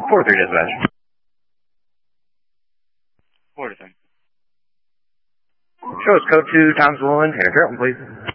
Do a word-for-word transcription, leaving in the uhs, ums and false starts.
four three dispatch. four to three. Show us code two times one, and a curtain, please.